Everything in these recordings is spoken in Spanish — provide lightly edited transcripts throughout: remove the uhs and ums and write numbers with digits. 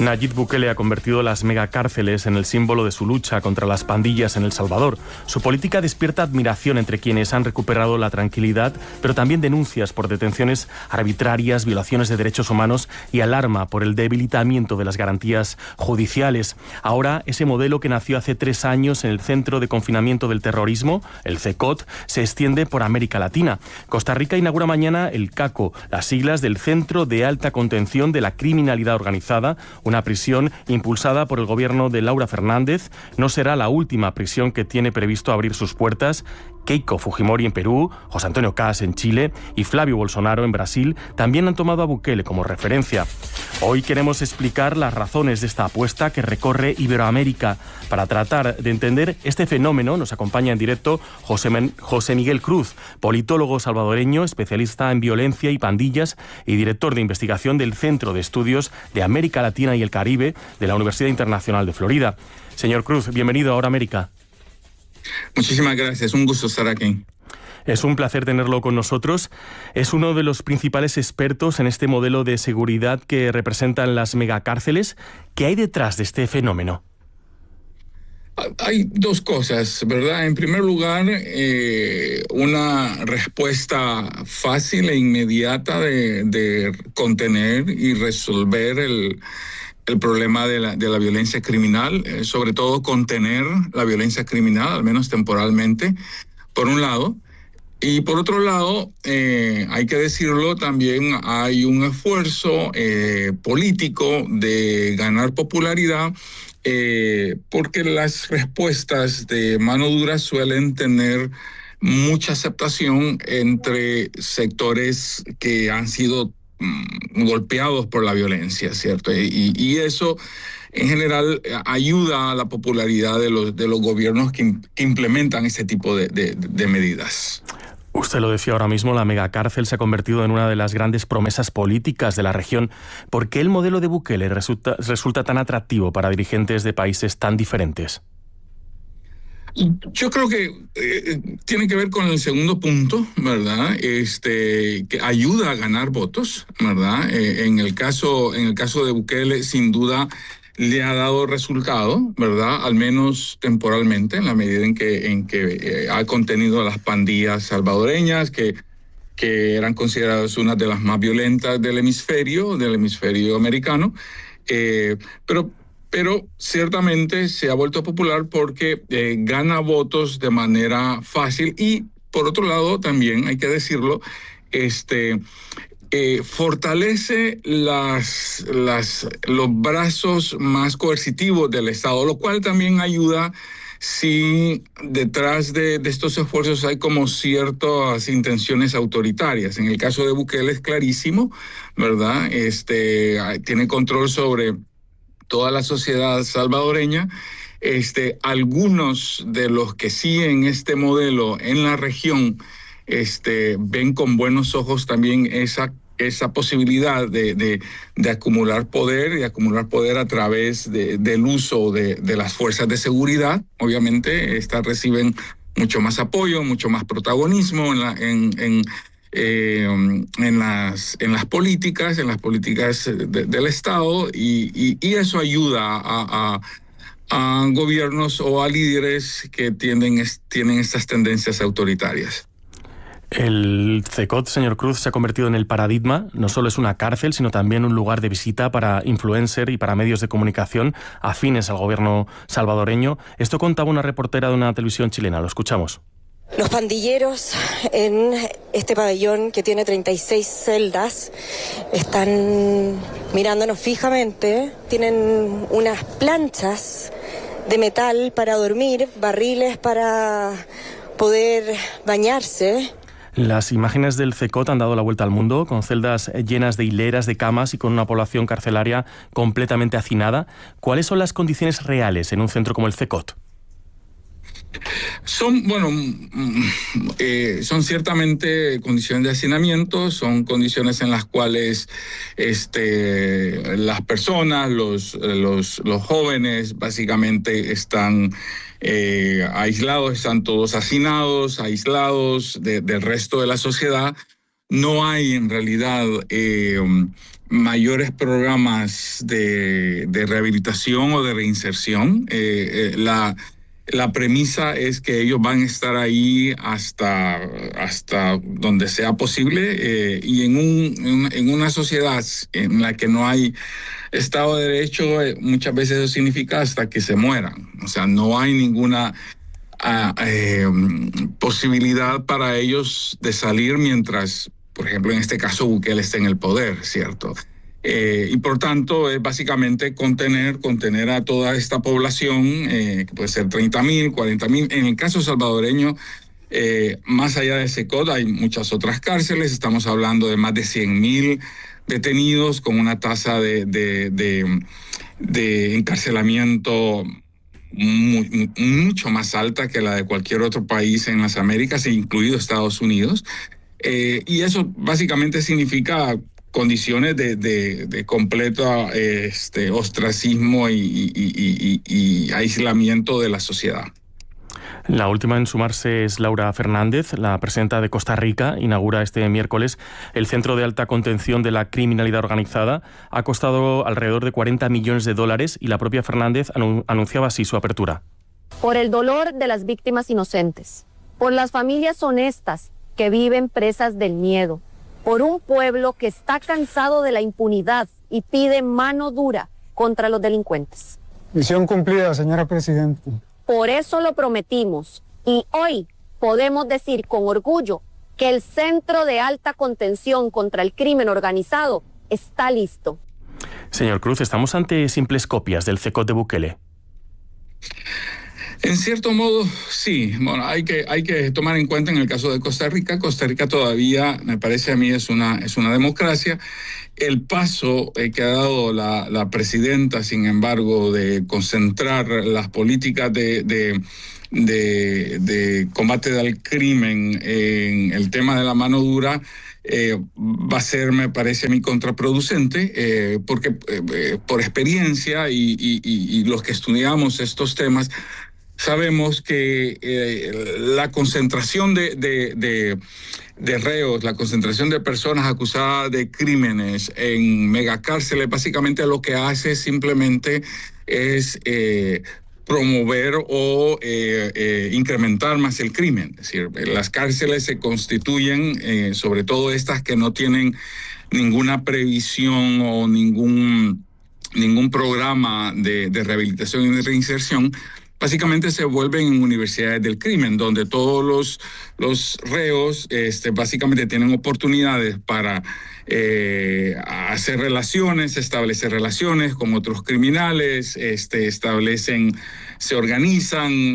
Nayib Bukele ha convertido las megacárceles en el símbolo de su lucha contra las pandillas en El Salvador. Su política despierta admiración entre quienes han recuperado la tranquilidad, pero también denuncias por detenciones arbitrarias, violaciones de derechos humanos y alarma por el debilitamiento de las garantías judiciales. Ahora, ese modelo que nació hace 3 años en el Centro de Confinamiento del Terrorismo, el CECOT, se extiende por América Latina. Costa Rica inaugura mañana el CACO, las siglas del Centro de Alta Contención de la Criminalidad Organizada, una prisión impulsada por el gobierno de Laura Fernández. No será la última prisión que tiene previsto abrir sus puertas. Keiko Fujimori en Perú, José Antonio Caz en Chile y Flavio Bolsonaro en Brasil también han tomado a Bukele como referencia. Hoy queremos explicar las razones de esta apuesta que recorre Iberoamérica. Para tratar de entender este fenómeno nos acompaña en directo José Miguel Cruz, politólogo salvadoreño, especialista en violencia y pandillas y director de investigación del Centro de Estudios de América Latina y el Caribe de la Universidad Internacional de Florida. Señor Cruz, bienvenido a Ahora América. Muchísimas gracias, un gusto estar aquí. Es un placer tenerlo con nosotros. Es uno de los principales expertos en este modelo de seguridad que representan las megacárceles. ¿Qué hay detrás de este fenómeno? Hay 2 cosas, ¿verdad? En primer lugar, una respuesta fácil e inmediata de contener y resolver el problema de la violencia criminal, sobre todo contener la violencia criminal, al menos temporalmente, por un lado. Y por otro lado, hay que decirlo, también hay un esfuerzo político de ganar popularidad, porque las respuestas de mano dura suelen tener mucha aceptación entre sectores que han sido golpeados por la violencia, ¿cierto? Y eso, en general, ayuda a la popularidad de los gobiernos que implementan este tipo de medidas. Usted lo decía ahora mismo, la megacárcel se ha convertido en una de las grandes promesas políticas de la región. ¿Por qué el modelo de Bukele resulta tan atractivo para dirigentes de países tan diferentes? Yo creo que tiene que ver con el segundo punto, ¿verdad? Que ayuda a ganar votos, ¿verdad? En el caso de Bukele, sin duda, le ha dado resultado, ¿verdad? Al menos temporalmente, en la medida en que ha contenido a las pandillas salvadoreñas, que eran consideradas una de las más violentas del hemisferio americano, pero ciertamente se ha vuelto popular porque gana votos de manera fácil y, por otro lado, también hay que decirlo, fortalece los brazos más coercitivos del Estado, lo cual también ayuda si detrás de estos esfuerzos hay como ciertas intenciones autoritarias. En el caso de Bukele es clarísimo, ¿verdad? Tiene control sobre toda la sociedad salvadoreña. Algunos de los que siguen este modelo en la región ven con buenos ojos también esa posibilidad de acumular poder y acumular poder a través del uso de las fuerzas de seguridad. Obviamente, estas reciben mucho más apoyo, mucho más protagonismo en las políticas del Estado y eso ayuda a gobiernos o a líderes que tienen estas tendencias autoritarias. El CECOT, señor Cruz, se ha convertido en el paradigma. No solo es una cárcel, sino también un lugar de visita para influencers y para medios de comunicación afines al gobierno salvadoreño. Esto contaba una reportera de una televisión chilena. Lo escuchamos. Los pandilleros en este pabellón que tiene 36 celdas están mirándonos fijamente. Tienen unas planchas de metal para dormir, barriles para poder bañarse. Las imágenes del CECOT han dado la vuelta al mundo, con celdas llenas de hileras de camas y con una población carcelaria completamente hacinada. ¿Cuáles son las condiciones reales en un centro como el CECOT? Son ciertamente condiciones de hacinamiento, son condiciones en las cuales las personas, los jóvenes básicamente están aislados, están todos hacinados, aislados del resto de la sociedad. No hay en realidad mayores programas de rehabilitación o de reinserción. La premisa es que ellos van a estar ahí hasta donde sea posible, y en una sociedad en la que no hay Estado de Derecho, muchas veces eso significa hasta que se mueran. O sea, no hay ninguna posibilidad para ellos de salir mientras, por ejemplo, en este caso, Bukele está en el poder, ¿cierto? Y por tanto, es básicamente contener a toda esta población, que puede ser 30,000, 40,000. En el caso salvadoreño, más allá de Secot, hay muchas otras cárceles. Estamos hablando de más de 100,000 detenidos con una tasa de encarcelamiento mucho más alta que la de cualquier otro país en las Américas, incluido Estados Unidos. Y eso básicamente significa condiciones de completo ostracismo y aislamiento de la sociedad. La última en sumarse es Laura Fernández, la presidenta de Costa Rica. Inaugura este miércoles el Centro de Alta Contención de la Criminalidad Organizada. Ha costado alrededor de $40 millones y la propia Fernández anunciaba así su apertura. Por el dolor de las víctimas inocentes, por las familias honestas que viven presas del miedo, por un pueblo que está cansado de la impunidad y pide mano dura contra los delincuentes. Misión cumplida, señora presidenta. Por eso lo prometimos y hoy podemos decir con orgullo que el Centro de Alta Contención contra el Crimen Organizado está listo. Señor Cruz, ¿estamos ante simples copias del CECOT de Bukele? En cierto modo, sí. Bueno, hay que tomar en cuenta en el caso de Costa Rica. Costa Rica todavía, me parece a mí, es una democracia. El paso que ha dado la presidenta, sin embargo, de concentrar las políticas de combate al crimen en el tema de la mano dura, va a ser, me parece a mí, contraproducente, porque por experiencia y los que estudiamos estos temas, sabemos que la concentración de reos, la concentración de personas acusadas de crímenes en megacárceles, básicamente lo que hace simplemente es promover o incrementar más el crimen. Es decir, las cárceles se constituyen, sobre todo estas que no tienen ninguna previsión o ningún programa de rehabilitación y de reinserción, básicamente se vuelven en universidades del crimen, donde todos los reos básicamente tienen oportunidades para hacer relaciones, establecer relaciones con otros criminales, se organizan,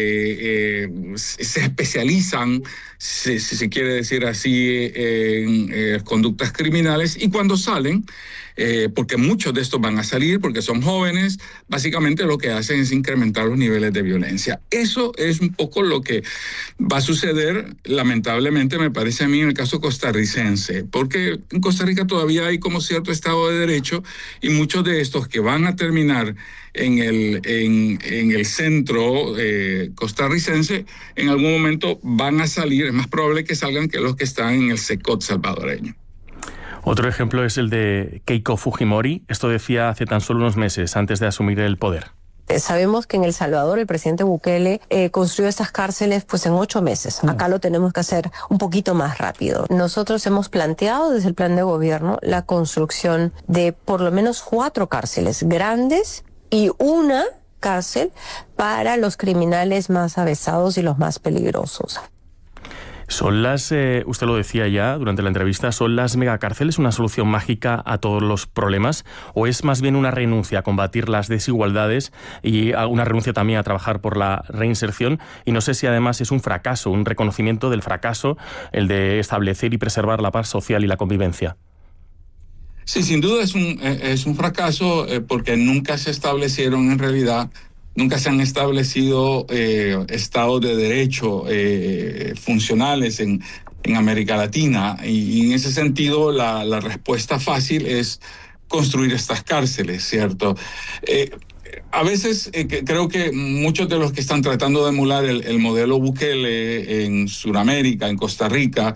se especializan, si se quiere decir así, en conductas criminales, y cuando salen, porque muchos de estos van a salir porque son jóvenes, básicamente lo que hacen es incrementar los niveles de violencia. Eso es un poco lo que va a suceder, lamentablemente, me parece a mí, en el caso costarricense, porque en Costa Rica todavía hay como cierto Estado de Derecho, y muchos de estos que van a terminar en el centro costarricense, en algún momento van a salir, es más probable que salgan que los que están en el CECOT salvadoreño. Otro ejemplo es el de Keiko Fujimori. Esto decía hace tan solo unos meses, antes de asumir el poder. Sabemos que en El Salvador el presidente Bukele construyó estas cárceles en 8 meses. Acá lo tenemos que hacer un poquito más rápido. Nosotros hemos planteado desde el plan de gobierno la construcción de por lo menos 4 cárceles grandes y una cárcel para los criminales más avesados y los más peligrosos. ¿Son usted lo decía ya durante la entrevista, son las megacárceles una solución mágica a todos los problemas, o es más bien una renuncia a combatir las desigualdades y una renuncia también a trabajar por la reinserción? Y no sé si además es un fracaso, un reconocimiento del fracaso, el de establecer y preservar la paz social y la convivencia. Sí, sin duda es un fracaso, porque nunca se establecieron en realidad. Nunca se han establecido estados de derecho funcionales en América Latina, y en ese sentido la respuesta fácil es construir estas cárceles, ¿cierto? A veces creo que muchos de los que están tratando de emular el modelo Bukele en Sudamérica, en Costa Rica,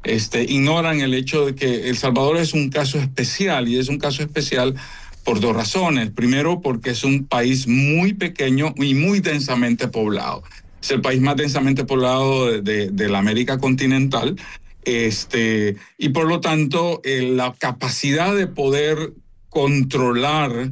ignoran el hecho de que El Salvador es un caso especial, y es un caso especial por dos razones. Primero, porque es un país muy pequeño y muy densamente poblado. Es el país más densamente poblado de la América continental, y por lo tanto la capacidad de poder controlar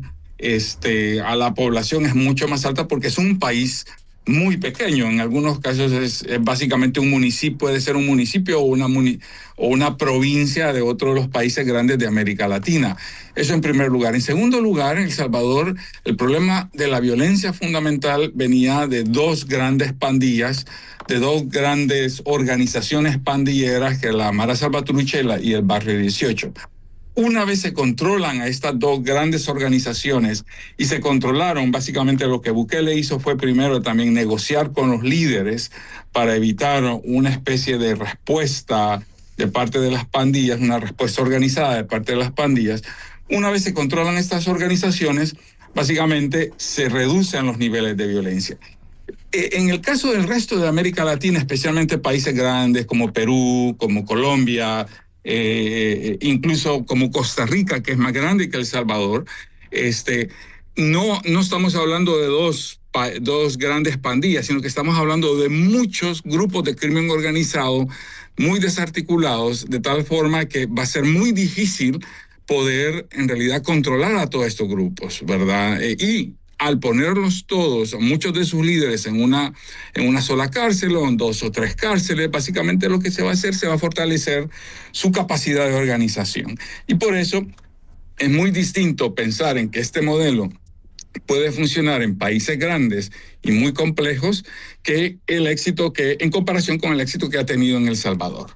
a la población es mucho más alta, porque es un país muy pequeño. En algunos casos es básicamente un municipio, puede ser un municipio o una provincia de otro de los países grandes de América Latina. Eso en primer lugar. En segundo lugar, en El Salvador, el problema de la violencia fundamental venía de dos grandes pandillas, de dos grandes organizaciones pandilleras, que es la Mara Salvatrucha y el Barrio 18. Una vez se controlan a estas dos grandes organizaciones y se controlaron, básicamente lo que Bukele hizo fue primero también negociar con los líderes para evitar una especie de respuesta de parte de las pandillas, una respuesta organizada de parte de las pandillas. Una vez se controlan estas organizaciones, básicamente se reducen los niveles de violencia. En el caso del resto de América Latina, especialmente países grandes como Perú, como Colombia, incluso como Costa Rica, que es más grande que El Salvador, no estamos hablando de dos grandes pandillas, sino que estamos hablando de muchos grupos de crimen organizado muy desarticulados, de tal forma que va a ser muy difícil poder en realidad controlar a todos estos grupos, ¿verdad? Y al ponerlos todos, muchos de sus líderes en una sola cárcel o en 2 o 3 cárceles, básicamente lo que se va a hacer, se va a fortalecer su capacidad de organización. Y por eso es muy distinto pensar en que este modelo puede funcionar en países grandes y muy complejos en comparación con el éxito que ha tenido en El Salvador.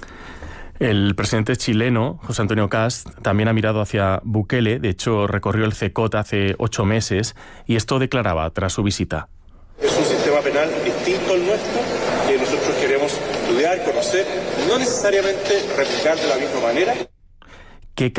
El presidente chileno, José Antonio Kast, también ha mirado hacia Bukele. De hecho, recorrió el CECOT hace 8 meses y esto declaraba tras su visita. Es un sistema penal distinto al nuestro que nosotros queremos estudiar, conocer, no necesariamente replicar de la misma manera. ¿Qué